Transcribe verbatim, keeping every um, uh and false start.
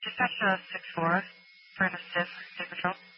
Dispatch uh, six four for an assist, take control.